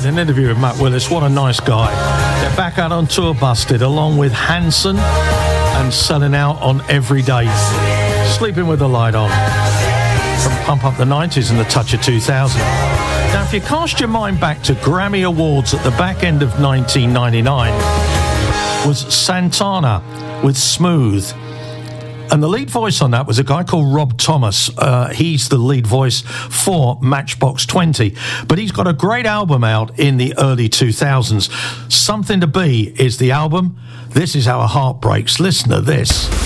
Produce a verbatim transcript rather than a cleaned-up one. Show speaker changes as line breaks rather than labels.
did an interview with Matt Willis. What a nice guy. They're back out on tour, Busted, along with Hanson, and selling out on every date. Sleeping with the light on. From Pump Up the nineties and the Touch of two thousand. Now, if you cast your mind back to Grammy Awards at the back end of nineteen ninety-nine, was Santana with Smooth. And the lead voice on that was a guy called Rob Thomas. Uh, he's the lead voice for Matchbox twenty. But he's got a great album out in the early two thousands. Something to Be is the album. This is How a Heart Breaks. Listen to this.